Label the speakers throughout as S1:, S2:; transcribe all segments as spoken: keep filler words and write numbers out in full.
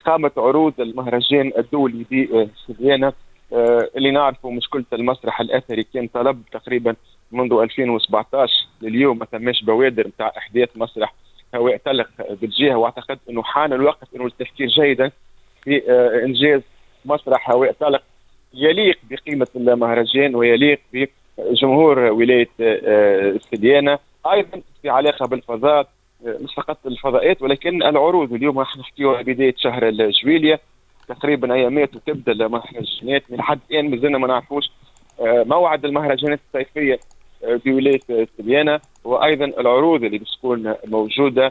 S1: إقامة عروض المهرجان الدولي بسليانة اللي نعرفه مشكلة المسرح الأثري كان طلب تقريبا منذ ألفين وسبعطاش لليوم ما ثماش بوادر نتاع إحداث مسرح هواء طلق بالجهة، واعتقد أنه حان الوقت أنه التفكير جيدا في إنجاز مسرح هواء طلق يليق بقيمة المهرجان ويليق بجمهور ولاية سليانة. أيضا في علاقة بالفضاء، مش فقط الفضاءات ولكن العروض. اليوم راح نحكيو على بداية شهر الجويلية تقريبا ايامات وتبدا المهرجانات. من حد الان مازلنا ما نعرفوش موعد المهرجانات الصيفيه بولايه سليانه، وايضا العروض اللي بتكون موجوده.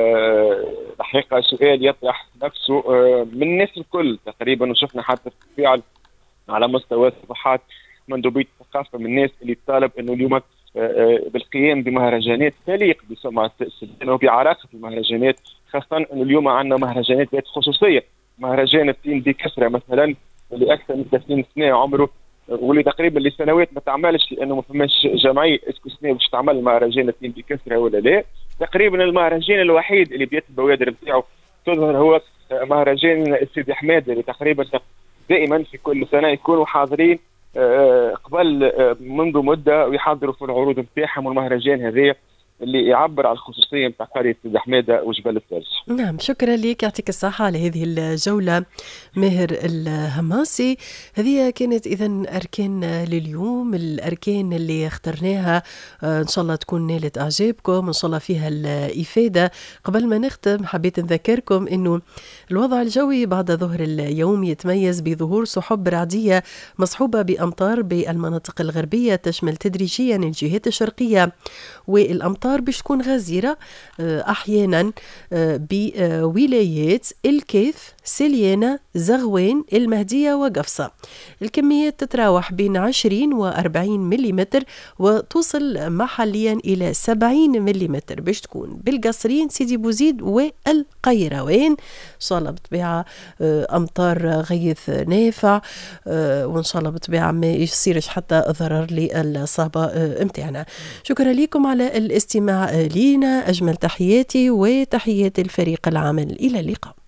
S1: الحقيقه سؤال يطرح نفسه من الناس الكل تقريبا، وشفنا حتى فعل على مستوى الصفحات مندوبيه الثقافه من الناس اللي تطالب انه اليوم بالقيام بمهرجانات تليق بسمعه سليانه وبعراقه المهرجانات، خاصه انه اليوم عندنا مهرجانات ذات خصوصيه. مهرجان التين دي كسرة مثلا اللي اكثر من ثلاثين سنه عمره، واللي تقريبا لسنوات ما تعملش لانه ما فماش جمعيه اسكو سنه باش تعمل مهرجان التين دي كسرة ولا لا. تقريبا المهرجان الوحيد اللي بيت البوادر نتاعو تظهر هو مهرجان السيدي حماد، اللي تقريبا دائما في كل سنه يكونوا حاضرين قبل منذ مده ويحضروا في العروض نتاعهم. والمهرجان هذا اللي يعبر عن الخصوصيه نتاع قريه سيدي حماده وجبل الثلج.
S2: نعم، شكرا لك، يعطيك الصحة على هذه الجولة ماهر الهماسي. هذه كانت إذن أركان لليوم، الأركان اللي اخترناها إن شاء الله تكون نالت أعجابكم، إن شاء الله فيها الإفادة. قبل ما نختم حبيت نذكركم إنه الوضع الجوي بعد ظهر اليوم يتميز بظهور سحب رعدية مصحوبة بأمطار بالمناطق الغربية تشمل تدريجيا الجهات الشرقية، والأمطار باش تكون غزيرة أحيانا بولايات الكيف، سليانة، زغوان، المهدية وقفصة. الكميات تتراوح بين عشرين وأربعين مليمتر وتوصل محليا إلى سبعين مليمتر باش تكون بالقصرين، سيدي بوزيد والقيروان. إن شاء الله بطبيعة أمطار غيث نافع، وإن شاء الله بطبيعة ما يصيرش حتى ضرر للصابة امتعنا. شكرا لكم على الاستماع لينا، أجمل تحياتي وتحيات الفريق العمل، إلى اللقاء.